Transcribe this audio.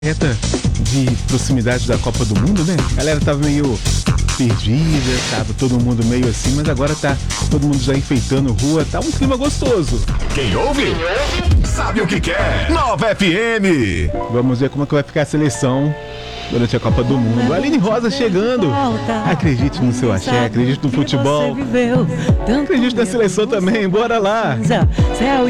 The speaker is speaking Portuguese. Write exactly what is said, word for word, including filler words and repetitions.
Reta de proximidade da Copa do Mundo, né? A galera tava meio perdida, tava todo mundo meio assim, mas agora tá todo mundo já enfeitando rua, tá um clima gostoso. Quem ouve, sabe o que quer. Nova F M. Vamos ver como é que vai ficar a seleção durante a Copa do Mundo. Aline Rosa chegando. Acredite no seu axé, acredite no futebol. Acredite na seleção também, bora lá. Céu